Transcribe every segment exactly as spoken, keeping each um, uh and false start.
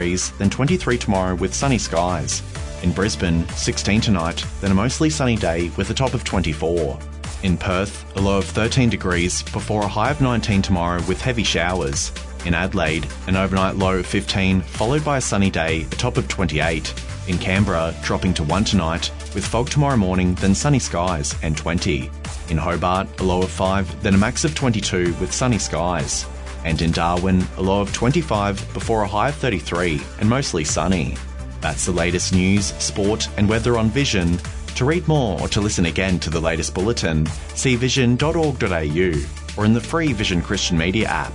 degrees, then twenty-three tomorrow with sunny skies. In Brisbane, sixteen tonight, then a mostly sunny day with a top of twenty-four. In Perth, a low of thirteen degrees before a high of nineteen tomorrow with heavy showers. In Adelaide, an overnight low of fifteen, followed by a sunny day, a top of twenty-eight. In Canberra, dropping to one tonight, with fog tomorrow morning, then sunny skies, and twenty. In Hobart, a low of five, then a max of twenty-two with sunny skies. And in Darwin, a low of twenty-five before a high of thirty-three, and mostly sunny. That's the latest news, sport, and weather on Vision. To read more or to listen again to the latest bulletin, see vision dot org dot a u or in the free Vision Christian Media app.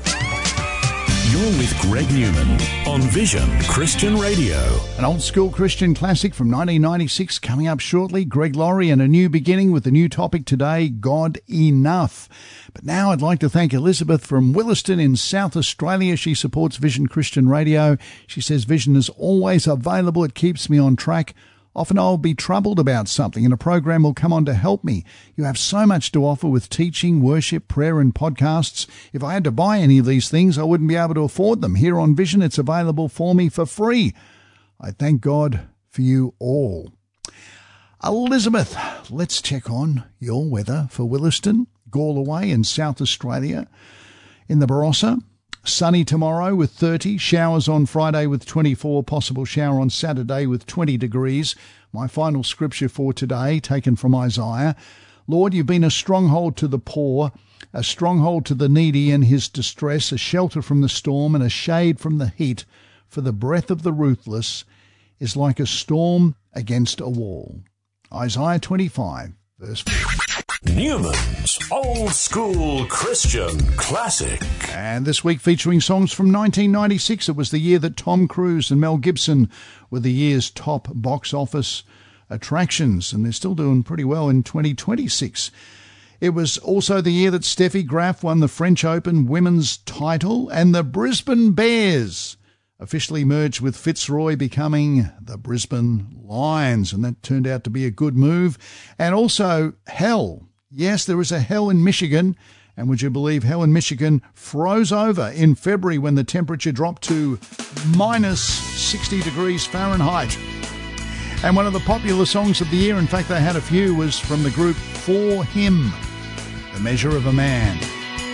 You're with Greg Newman on Vision Christian Radio. An old school Christian classic from nineteen ninety-six coming up shortly. Greg Laurie and a new beginning with the new topic today, God Enough. But now I'd like to thank Elizabeth from Williston in South Australia. She supports Vision Christian Radio. She says Vision is always available. It keeps me on track. Often I'll be troubled about something and a program will come on to help me. You have so much to offer with teaching, worship, prayer and podcasts. If I had to buy any of these things, I wouldn't be able to afford them. Here on Vision, it's available for me for free. I thank God for you all. Elizabeth, let's check on your weather for Williston, Galway in South Australia. In the Barossa, sunny tomorrow with thirty, showers on Friday with twenty-four, possible shower on Saturday with twenty degrees. My final scripture for today, taken from Isaiah. Lord, you've been a stronghold to the poor, a stronghold to the needy in his distress, a shelter from the storm and a shade from the heat, for the breath of the ruthless is like a storm against a wall. Isaiah twenty-five, verse four. Newman's Old School Christian Classic. And this week featuring songs from nineteen ninety-six. It was the year that Tom Cruise and Mel Gibson were the year's top box office attractions, and they're still doing pretty well in twenty twenty-six. It was also the year that Steffi Graf won the French Open women's title, and the Brisbane Bears officially merged with Fitzroy, becoming the Brisbane Lions, and that turned out to be a good move. And also hell. Yes, there was a hell in Michigan, and would you believe hell in Michigan froze over in February when the temperature dropped to minus sixty degrees Fahrenheit. And one of the popular songs of the year, in fact they had a few, was from the group For Him, The Measure of a Man.